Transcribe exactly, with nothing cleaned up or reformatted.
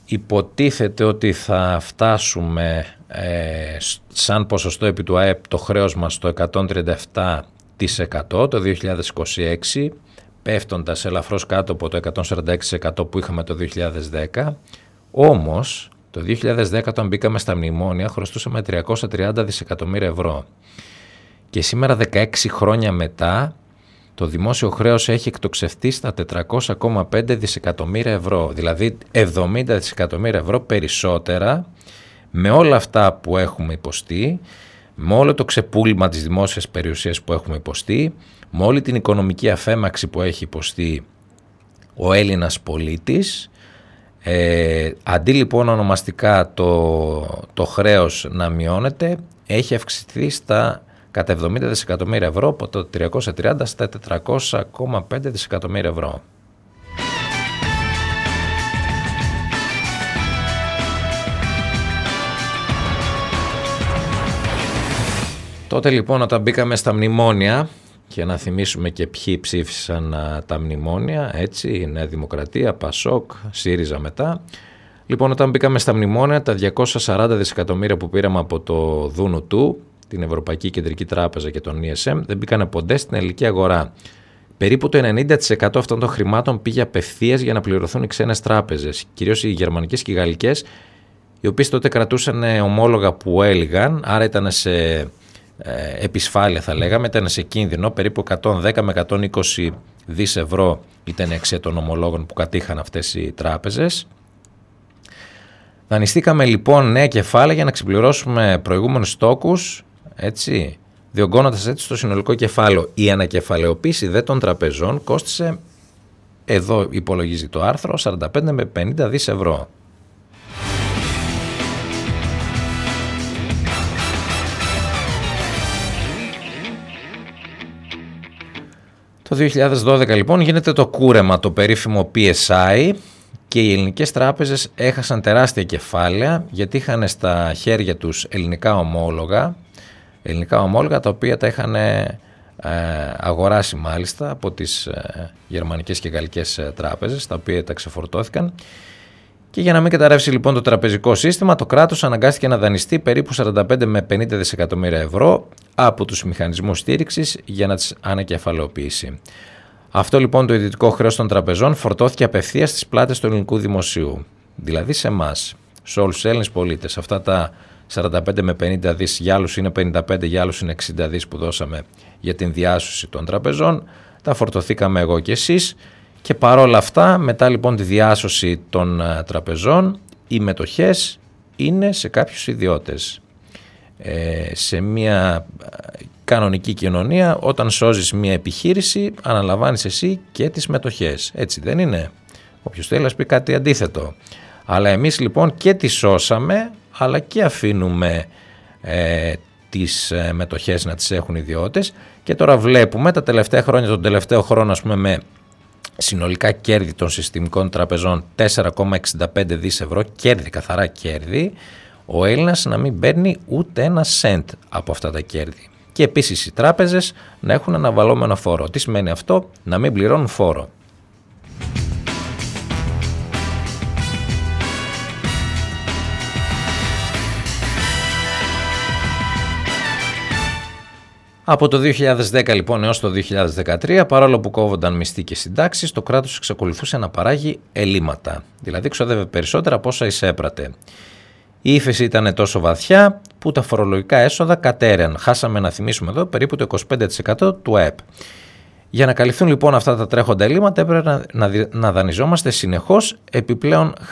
υποτίθεται ότι θα φτάσουμε ε, σαν ποσοστό επί του ΑΕΠ το χρέος μας στο εκατόν τριάντα επτά τοις εκατό το δύο χιλιάδες είκοσι έξι, πέφτοντας ελαφρώς κάτω από το εκατόν σαράντα έξι τοις εκατό που είχαμε το δύο χιλιάδες δέκα. Όμως το δύο χιλιάδες δέκα, όταν μπήκαμε στα μνημόνια, χρωστούσαμε τριακόσια τριάντα δισεκατομμύρια ευρώ. Και σήμερα, δεκαέξι χρόνια μετά, το δημόσιο χρέος έχει εκτοξευτεί στα τετρακόσια κόμμα πέντε δισεκατομμύρια ευρώ. Δηλαδή εβδομήντα δισεκατομμύρια ευρώ περισσότερα, με όλα αυτά που έχουμε υποστεί, με όλο το ξεπούλημα της δημόσιας περιουσίας που έχουμε υποστεί, με όλη την οικονομική αφέμαξη που έχει υποστεί ο Έλληνας πολίτης. Ε, αντί λοιπόν ονομαστικά το, το χρέος να μειώνεται, έχει αυξηθεί στα κατά εβδομήντα δισεκατομμύρια ευρώ, από το τριακόσια τριάντα στα τετρακόσια κόμμα πέντε δισεκατομμύρια ευρώ. Τότε λοιπόν, όταν μπήκαμε στα μνημόνια, και να θυμίσουμε και ποιοι ψήφισαν α, τα μνημόνια, έτσι, Νέα Δημοκρατία, Πασόκ, ΣΥΡΙΖΑ μετά. Λοιπόν, όταν μπήκαμε στα μνημόνια, τα διακόσια σαράντα δισεκατομμύρια που πήραμε από το Δούνου του, την Ευρωπαϊκή Κεντρική Τράπεζα και τον ι ες εμ, δεν μπήκανε ποντέ στην ελληνική αγορά. Περίπου το ενενήντα τοις εκατό αυτών των χρημάτων πήγε απευθείας για να πληρωθούν οι ξένες τράπεζες, κυρίως οι γερμανικές και οι γαλλικές, οι οποίες τότε κρατούσαν ομόλογα που έλυγαν, άρα ήταν σε ε, επισφάλεια, θα λέγαμε, ήταν σε κίνδυνο. Περίπου εκατόν δέκα με εκατόν είκοσι δις ευρώ ήταν η αξία των ομολόγων που κατήχαν αυτές οι τράπεζες. Δανειστήκαμε λοιπόν νέα κεφάλαια για να ξεπληρώσουμε προηγούμενους στόκους, έτσι, διωγγώνοντας έτσι το συνολικό κεφάλαιο. Η ανακεφαλαιοποίηση δε των τραπεζών κόστισε, εδώ υπολογίζει το άρθρο, σαράντα πέντε με πενήντα δις ευρώ. Το δύο χιλιάδες δώδεκα λοιπόν γίνεται το κούρεμα, το περίφημο πι ες άι, και οι ελληνικές τράπεζες έχασαν τεράστια κεφάλαια, γιατί είχαν στα χέρια τους ελληνικά ομόλογα, ελληνικά ομόλογα τα οποία τα είχαν ε, αγοράσει μάλιστα από τις ε, γερμανικές και γαλλικές ε, τράπεζες, τα οποία τα ξεφορτώθηκαν. Και για να μην καταρρεύσει λοιπόν το τραπεζικό σύστημα, το κράτος αναγκάστηκε να δανειστεί περίπου σαράντα πέντε με πενήντα δισεκατομμύρια ευρώ από τους μηχανισμούς στήριξης για να τις ανακεφαλαιοποιήσει. Αυτό λοιπόν το ιδιωτικό χρέος των τραπεζών φορτώθηκε απευθείας στις πλάτες του ελληνικού δημοσίου, δηλαδή σε εμάς, σε όλους τους Έλληνες πολίτες. Αυτά τα σαράντα πέντε με πενήντα δις, για άλλους είναι πενήντα πέντε, για άλλους είναι εξήντα δις που δώσαμε για την διάσωση των τραπεζών, τα φορτωθήκαμε εγώ και εσείς. Και παρόλα αυτά, μετά λοιπόν τη διάσωση των τραπεζών, οι μετοχές είναι σε κάποιους ιδιώτες. Ε, σε μια κανονική κοινωνία, όταν σώζεις μια επιχείρηση, αναλαμβάνεις εσύ και τις μετοχές. Έτσι δεν είναι? Όποιος θέλει να πει κάτι αντίθετο. Αλλά εμείς λοιπόν και τις σώσαμε, αλλά και αφήνουμε ε, τις ε, μετοχές να τις έχουν ιδιώτες. Και τώρα βλέπουμε τα τελευταία χρόνια, τον τελευταίο χρόνο ας πούμε, με συνολικά κέρδη των συστημικών τραπεζών τέσσερα κόμμα εξήντα πέντε δις ευρώ, κέρδη, καθαρά κέρδη, ο Έλληνας να μην παίρνει ούτε ένα σέντ από αυτά τα κέρδη. Και επίσης οι τράπεζες να έχουν αναβαλώμενο φόρο. Τι σημαίνει αυτό? Να μην πληρώνουν φόρο. Από το δύο χιλιάδες δέκα λοιπόν έως το δύο χιλιάδες δεκατρία, παρόλο που κόβονταν μισθοί και συντάξεις, το κράτος εξακολουθούσε να παράγει ελλείμματα. Δηλαδή ξοδεύε περισσότερα από όσα εισέπρατε. Η ύφεση ήταν τόσο βαθιά που τα φορολογικά έσοδα κατέρεαν. Χάσαμε, να θυμίσουμε εδώ, περίπου το είκοσι πέντε τοις εκατό του ΑΕΠ. Για να καλυφθούν λοιπόν αυτά τα τρέχοντα ελλείμματα έπρεπε να, να, να δανειζόμαστε συνεχώς επιπλέον